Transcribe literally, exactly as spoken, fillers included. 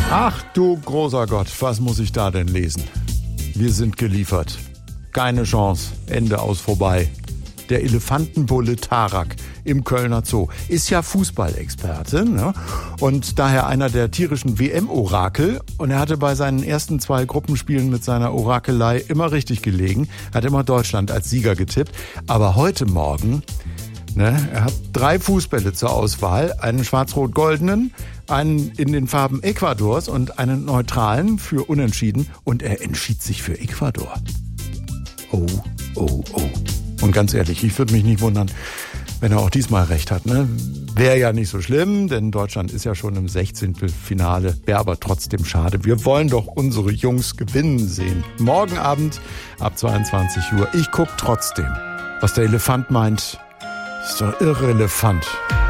Ach du großer Gott, was muss ich da denn lesen? Wir sind geliefert. Keine Chance. Ende aus vorbei. Der Elefantenbulle Tarak im Kölner Zoo ist ja Fußballexperte, ne? Und daher einer der tierischen W M-Orakel. Und er hatte bei seinen ersten zwei Gruppenspielen mit seiner Orakelei immer richtig gelegen. Hat immer Deutschland als Sieger getippt. Aber heute Morgen, ne, er hat drei Fußbälle zur Auswahl. Einen schwarz-rot-goldenen, einen in den Farben Ecuadors und einen neutralen für Unentschieden. Und er entschied sich für Ecuador. Oh, oh, oh. Und ganz ehrlich, ich würde mich nicht wundern, wenn er auch diesmal recht hat. Ne? Wäre ja nicht so schlimm, denn Deutschland ist ja schon im Sechzehntelfinale. Wäre aber trotzdem schade. Wir wollen doch unsere Jungs gewinnen sehen. Morgen Abend ab zweiundzwanzig Uhr. Ich guck trotzdem. Was der Elefant meint, ist doch irrelevant.